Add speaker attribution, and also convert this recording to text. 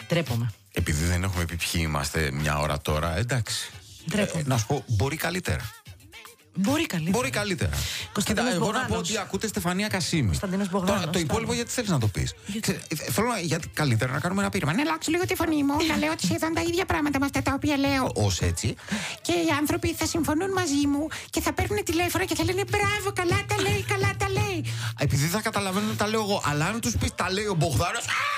Speaker 1: Ντρέπομαι.
Speaker 2: Επειδή δεν έχουμε πει ποιοι είμαστε μια ώρα τώρα, εντάξει. Να σου πω, μπορεί καλύτερα.
Speaker 1: Μπορεί καλύτερα.
Speaker 2: Κοίτα, εγώ να πω ότι ακούτε Στεφανία Κασίμη. Τώρα το υπόλοιπο γιατί θέλεις να το πεις? Θέλω γιατί καλύτερα να κάνουμε ένα πείραμα. Να αλλάξω λίγο τη φωνή μου, να λέω σχεδόν τα ίδια πράγματα με αυτά τα οποία λέω ως έτσι. Και οι άνθρωποι θα συμφωνούν μαζί μου και θα παίρνουν τηλέφωνα και θα λένε μπράβο, καλά τα λέει, καλά τα λέει. Επειδή θα καταλαβαίνουν τα λέω εγώ. Αλλά αν τους πεις τα λέει ο Μπογδάνος.